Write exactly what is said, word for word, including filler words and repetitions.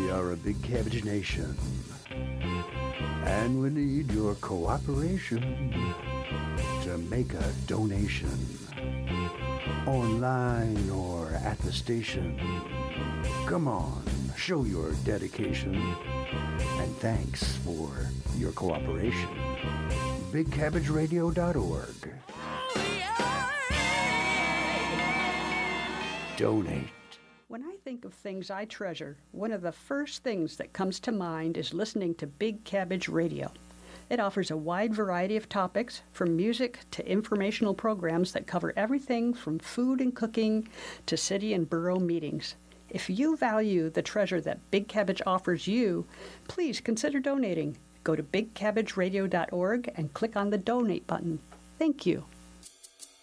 are a Big Cabbage Nation, and we need your cooperation to make a donation, online or at the station. Come on, show your dedication, and thanks for your cooperation. big cabbage radio dot org. Donate. When I think of things I treasure, one of the first things that comes to mind is listening to Big Cabbage Radio. It offers a wide variety of topics, from music to informational programs that cover everything from food and cooking to city and borough meetings. If you value the treasure that Big Cabbage offers you, please consider donating. Go to big cabbage radio dot org and click on the donate button. Thank you.